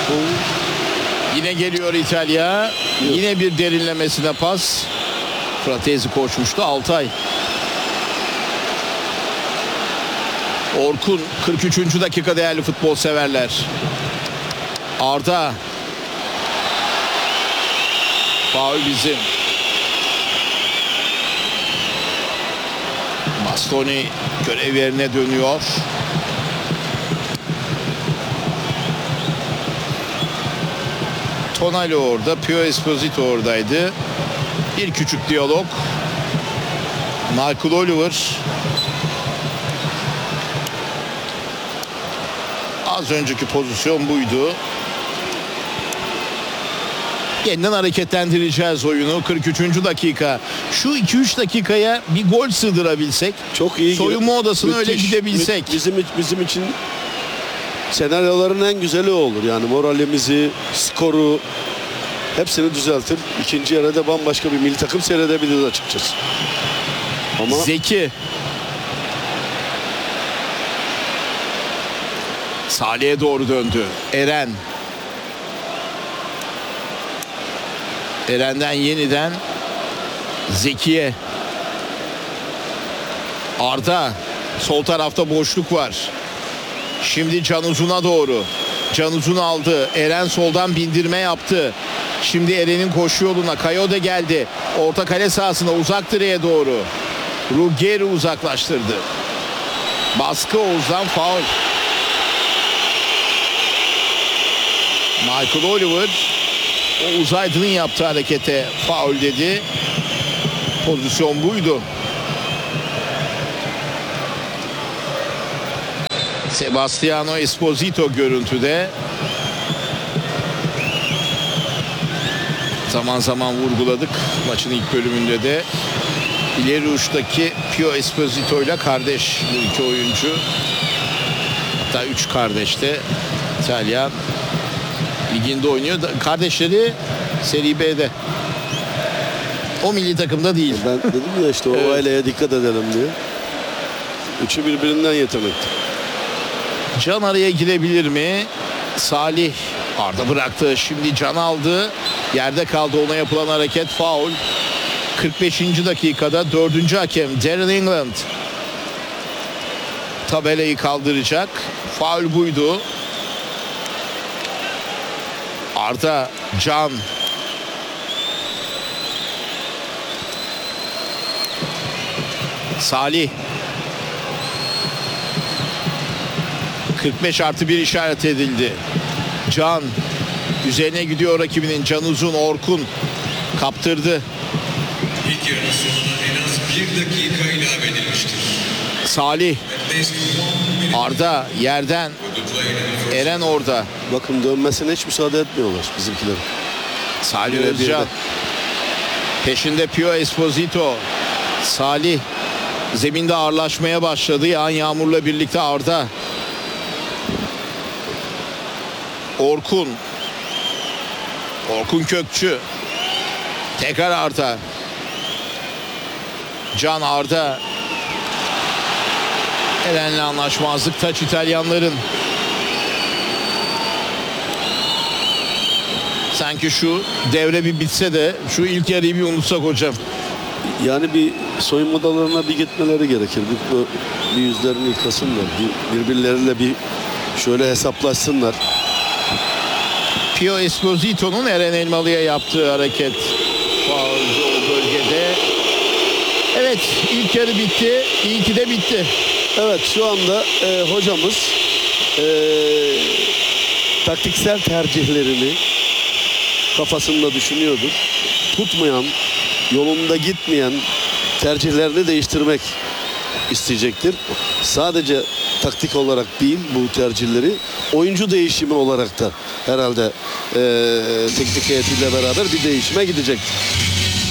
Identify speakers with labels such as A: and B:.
A: Yine geliyor İtalya. Yine bir derinlemesine pas. Fratesi koşmuştu. Altay. Orkun 43. dakika değerli futbol severler. Arda. Faul bizim. Bastoni görev yerine dönüyor. Tonali orada. Pio Esposito oradaydı. Bir küçük diyalog. Michael Oliver. Az önceki pozisyon buydu. Yeniden hareketlendireceğiz oyunu. 43. dakika. Şu 2-3 dakikaya bir gol sığdırabilsek.
B: Çok iyi.
A: Soyunma odasına öyle gidebilsek.
B: Bizim için senaryoların en güzeli olur. Yani moralimizi, skoru hepsini düzeltir. İkinci yarıda bambaşka bir milli takım seyredebiliriz açıkçası. Ama
A: Zeki. Salih'e doğru döndü. Eren. Eren'den yeniden Zeki'ye. Arda. Sol tarafta boşluk var. Şimdi Can Uzun'a doğru. Can Uzun aldı. Eren soldan bindirme yaptı. Şimdi Eren'in koşu yoluna. Kayode geldi. Orta kale sahasına uzak direğe doğru. Ruggeri uzaklaştırdı. Baskı Oğuz'dan faul. Michael Oliver Oğuz Aydın'ın yaptığı harekete faul dedi. Pozisyon buydu. Sebastiano Esposito görüntüde. Zaman zaman vurguladık maçın ilk bölümünde de. İleri uçtaki Pio Esposito ile kardeş bu iki oyuncu. Hatta üç kardeş de İtalyan liginde oynuyor. Kardeşleri Serie B'de. O milli takımda değil.
B: ben dedim ya işte o
A: Evet.
B: aileye dikkat edelim diye. Üçü birbirinden yetenekli.
A: Can araya girebilir mi? Salih Arda bıraktı. Şimdi Can aldı. Yerde kaldı. Ona yapılan hareket faul. 45. dakikada 4. hakem Darren England tabelayı kaldıracak. Faul buydu. Arda, Can. Salih. 45+1 işaret edildi. Can. Üzerine gidiyor rakibinin. Can Uzun, Orkun. Kaptırdı.
C: İlk yarının sonuna en az 1 dakika ilave edilmiştir.
A: Salih.
C: Best 1 minute
A: Arda yerden.
C: for the play in the first.
A: Eren orada.
B: Bakın dönmesine hiç müsaade etmiyorlar bizimkiler.
A: Salih
B: Birebir
A: Özcan.
B: de.
A: Peşinde Pio Esposito. Salih. Zeminde ağırlaşmaya başladı. Yağan yağmurla birlikte Arda. Orkun. Orkun Kökçü. Tekrar Arda. Can Arda. Eren'le anlaşmazlık taç İtalyanların. Sanki şu devre bir bitse de şu ilk yarıyı bir unutsak hocam.
B: Yani bir soyunma odalarına bir gitmeleri gerekir. Bir yüzlerini yıkasınlar. Birbirleriyle bir şöyle hesaplaşsınlar.
A: Pio Esposito'nun Eren Elmalı'ya yaptığı hareket faulü o bölgede. Evet, ilk yarı bitti. İyi ki de bitti.
B: Evet, şu anda hocamız taktiksel tercihlerini kafasında düşünüyordur. Tutmayan, yolunda gitmeyen tercihlerini değiştirmek isteyecektir. Sadece taktik olarak değil bu tercihleri, oyuncu değişimi olarak da herhalde teknik heyetiyle beraber bir değişime gidecektir.